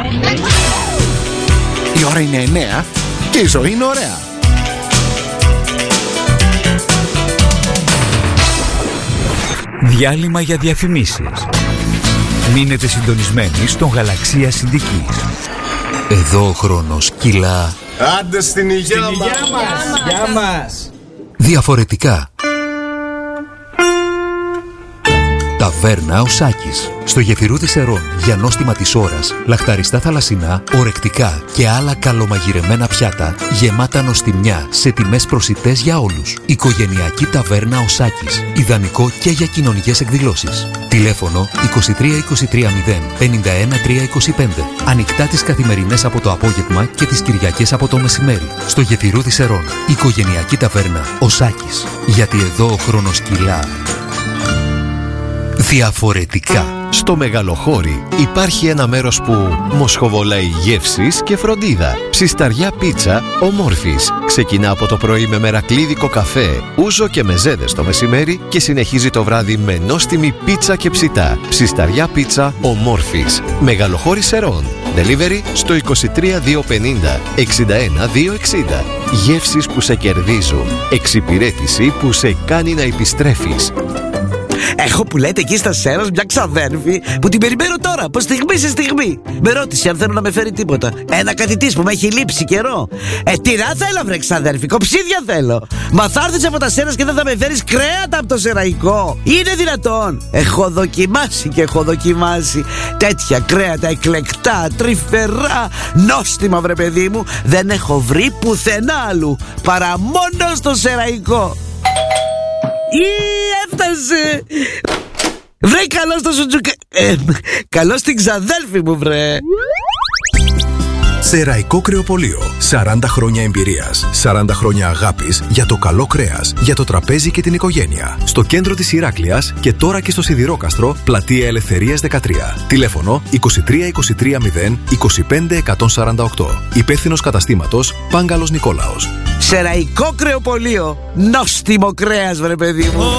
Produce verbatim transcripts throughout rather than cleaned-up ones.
Η ώρα είναι εννέα και η ζωή είναι ωραία. Διάλειμμα για διαφημίσεις. Μείνετε συντονισμένοι στον Γαλαξία Συνδικής. Εδώ ο χρόνος κυλά. Άντε στην υγεία μας. Γεια μας. Διαφορετικά. Ταβέρνα ο Σάκης. Στο γεφυρούδι Σερών, για νόστιμα της ώρας, λαχταριστά θαλασσινά, ορεκτικά και άλλα καλομαγειρεμένα πιάτα, γεμάτα νοστιμιά σε τιμές προσιτές για όλους. Οικογενειακή ταβέρνα ο Σάκης. Ιδανικό και για κοινωνικές εκδηλώσεις. Τηλέφωνο είκοσι τρία είκοσι τρία μηδέν πενήντα ένα τριακόσια είκοσι πέντε. Ανοιχτά τις καθημερινές από το απόγευμα και τις Κυριακές από το μεσημέρι. Στο γεφυρούδι Σερών. Οικογενειακή ταβέρνα ο Σάκης. Γιατί εδώ ο χρόνος κυλά. Διαφορετικά. Στο Μεγαλοχώρι υπάρχει ένα μέρος που μοσχοβολάει γεύσεις και φροντίδα. Ψισταριά πίτσα Ομόρφης. Ξεκινά από το πρωί με μερακλίδικο καφέ, ούζο και μεζέδες το μεσημέρι και συνεχίζει το βράδυ με νόστιμη πίτσα και ψητά. Ψισταριά πίτσα Ομόρφης. Μεγαλοχώρι Σερών. Delivery στο είκοσι τρία διακόσια πενήντα εξήντα ένα διακόσια εξήντα. Γεύσεις που σε κερδίζουν. Εξυπηρέτηση που σε κάνει να επιστρέφεις. Έχω που λέτε εκεί στα Σέρος μια ξαδέρφη που την περιμένω τώρα, από στιγμή σε στιγμή. Με ρώτησε αν θέλω να με φέρει τίποτα. Ένα κάτι της που με έχει λείψει καιρό. Ε, τι να θέλω, βρε ξαδέρφη, κοψίδια θέλω. Μα θα έρθεις από τα Σέρας και δεν θα με φέρεις κρέατα από το σεραϊκό? Είναι δυνατόν? Έχω δοκιμάσει και έχω δοκιμάσει τέτοια κρέατα εκλεκτά, τρυφερά, νόστιμα, βρε παιδί μου. Δεν έχω βρει πουθενά άλλου παρά μόνο στο σεραϊκό. Ή έφτασε. Βρε, καλώς το σουτζουκα... ε, καλώς την ξαδέλφη μου, βρε. Σεραϊκό Κρεοπωλείο. σαράντα χρόνια εμπειρίας, σαράντα χρόνια αγάπης για το καλό κρέας, για το τραπέζι και την οικογένεια. Στο κέντρο της Ηράκλειας και τώρα και στο Σιδηρόκαστρο, πλατεία Ελευθερίας δεκατρία. Τηλέφωνο είκοσι τρία είκοσι τρία μηδέν είκοσι πέντε εκατόν σαράντα οκτώ. Υπεύθυνος καταστήματος Πάγκαλος Νικόλαος. Σεραϊκό Κρεοπωλείο. Νόστιμο κρέας, βρε παιδί μου.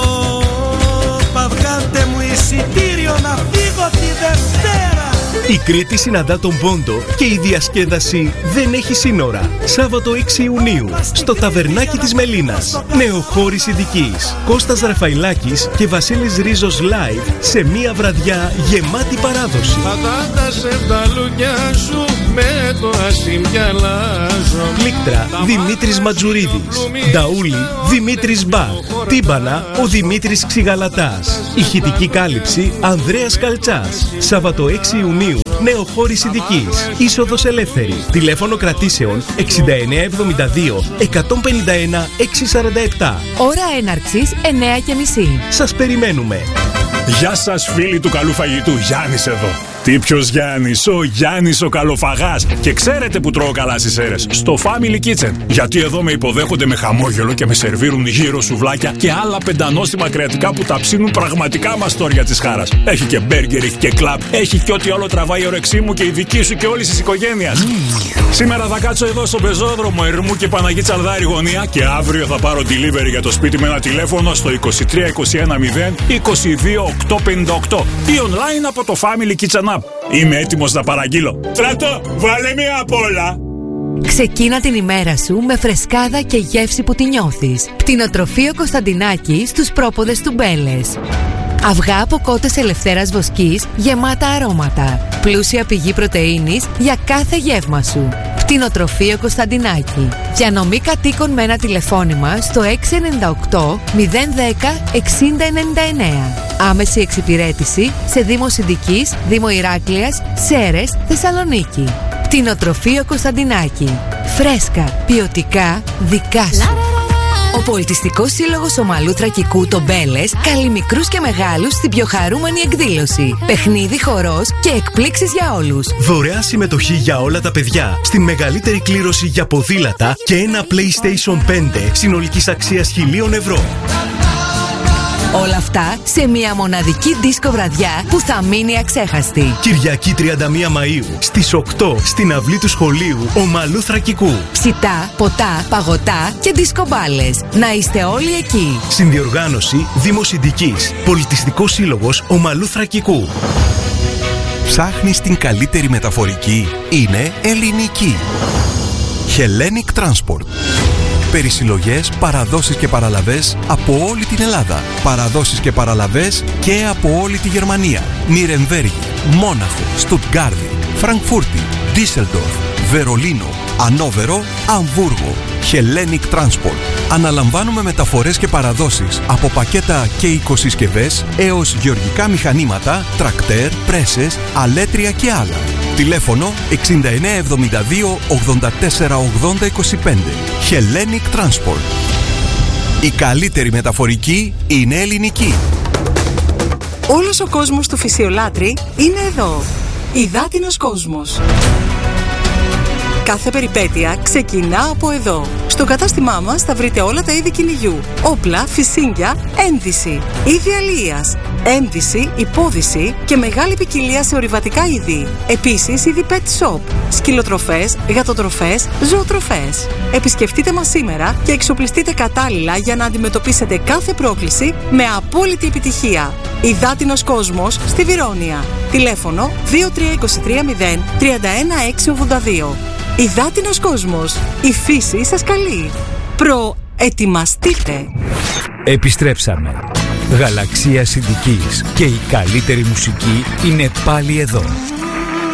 Ωπα, βγάλτε μου εισιτήριο να φύγω τη Δευτέρα. Η Κρήτη συναντά τον πόντο και η διασκέδαση δεν έχει σύνορα. Σάββατο έξι Ιουνίου, στο Ταβερνάκι της Μελίνας. Νεοχώρη Συνδικής. Κώστας Ραφαηλάκης και Βασίλης Ρίζος live σε μία βραδιά γεμάτη παράδοση. Πατάτασε τα λουνιά σου με το ασυμπιαλάζω. Πλήκτρα Δημήτρης Ματζουρίδης. Νταούλη Δημήτρης Μπαχ. Τύμπανα ο Δημήτρης Ξιγαλατάς. Ηχητική κάλυψη Ανδρέας Καλτσάς. Σάββατο έξι Ιουνίου, Νεοχώρη Συνδικής. Είσοδος ελεύθερη. Τηλέφωνο κρατήσεων εξήντα εννέα εβδομήντα δύο εκατόν πενήντα ένα εξακόσια σαράντα επτά. Ώρα έναρξης εννέα και μισή. Σας περιμένουμε. Γεια σας φίλοι του καλού φαγητού, Γιάννης εδώ. Τι ποιος Γιάννης? Ο Γιάννης ο καλοφαγάς. Και ξέρετε που τρώω καλά στις Σέρρες? Στο Family Kitchen. Γιατί εδώ με υποδέχονται με χαμόγελο και με σερβίρουν γύρω σουβλάκια και άλλα πεντανόστιμα κρεατικά που τα ψήνουν πραγματικά μαστόρια της χάρας. Έχει και μπέργκερ, έχει και κλαμπ, έχει και ό,τι άλλο τραβάει η όρεξή μου και η δική σου και όλης της οικογένειας. Mm. Σήμερα θα κάτσω εδώ στο πεζόδρομο Ερμού και Παναγή Τσαλδάρη γωνία και αύριο θα πάρω delivery για το σπίτι με ένα τηλέφωνο στο είκοσι τρία είκοσι ένα μηδέν είκοσι δύο οκτακόσια πενήντα οκτώ ή online από το Family Kitchen App. Είμαι έτοιμος να παραγγείλω. Στράτο, βάλε μία απ' όλα. Ξεκίνα την ημέρα σου με φρεσκάδα και γεύση που τη νιώθεις. Κτηνοτροφείο Κωνσταντινάκη στους πρόποδες του Μπέλες. Αυγά από κότες ελευθέρας βοσκής γεμάτα αρώματα. Πλούσια πηγή πρωτεΐνης για κάθε γεύμα σου. Κτηνοτροφείο Κωνσταντινάκη. Διανομή κατοίκων με ένα τηλεφώνημα στο έξι εννιά οκτώ μηδέν ένα μηδέν εξήντα ενενήντα εννέα. Άμεση εξυπηρέτηση σε Δήμο Συνδικής, Δήμο Ηράκλειας, Σέρρες, Θεσσαλονίκη. Κτηνοτροφείο Κωνσταντινάκη. Φρέσκα, ποιοτικά, δικά σου. Ο Πολιτιστικός Σύλλογος Ομαλού Θρακικού, το Μπέλες, καλεί μικρούς και μεγάλους στην πιο χαρούμενη εκδήλωση. Παιχνίδι, χορός και εκπλήξεις για όλους. Δωρεά συμμετοχή για όλα τα παιδιά στην μεγαλύτερη κλήρωση για ποδήλατα και ένα PlayStation πέντε συνολικής αξίας χιλίων ευρώ. Όλα αυτά σε μια μοναδική δίσκο βραδιά που θα μείνει αξέχαστη. Κυριακή τριάντα μία Μαΐου στις οκτώ στην αυλή του σχολείου Ομαλού Θρακικού. Ψητά, ποτά, παγωτά και δισκομπάλες. Να είστε όλοι εκεί. Συνδιοργάνωση Δήμο Συνδικής. Πολιτιστικός Σύλλογος Ομαλού Θρακικού. Ψάχνεις την καλύτερη μεταφορική? Είναι ελληνική. Hellenic Transport. Περισυλλογές, παραδόσεις και παραλαβές από όλη την Ελλάδα. Παραδόσεις και παραλαβές και από όλη τη Γερμανία. Νιρεμβέργη, Μόναχο, Στουτγκάρδη, Φραγκφούρτη, Ντίσελντορφ, Βερολίνο, Ανόβερο, Αμβούργο. Hellenic Transport. Αναλαμβάνουμε μεταφορές και παραδόσεις από πακέτα και οικοσυσκευές έως γεωργικά μηχανήματα, τρακτέρ, πρέσες, αλέτρια και άλλα. Τηλέφωνο εξήντα εννέα εβδομήντα δύο ογδόντα τέσσερα ογδόντα είκοσι πέντε. Hellenic Transport. Η καλύτερη μεταφορική είναι ελληνική. Όλος ο κόσμος του φυσιολάτρη είναι εδώ. Υδάτινος κόσμος. Κάθε περιπέτεια ξεκινά από εδώ. Στο κατάστημά μας θα βρείτε όλα τα είδη κυνηγιού, όπλα, φυσίγγια, ένδυση, είδη αλίας, ένδυση, υπόδυση και μεγάλη ποικιλία σε ορειβατικά είδη. Επίσης, είδη pet shop, σκυλοτροφές, γατοτροφές, ζωοτροφές. Επισκεφτείτε μας σήμερα και εξοπλιστείτε κατάλληλα για να αντιμετωπίσετε κάθε πρόκληση με απόλυτη επιτυχία. Υδάτινος κόσμος στη Βιρόνια. Τηλέφωνο δύο τρία δύο τρία μηδέν τρία ένα έξι ογδόντα δύο. Υδάτινος κόσμος. Η φύση σας καλεί. Προετοιμαστείτε. Επιστρέψαμε. Γαλαξία Συντικής και η καλύτερη μουσική είναι πάλι εδώ.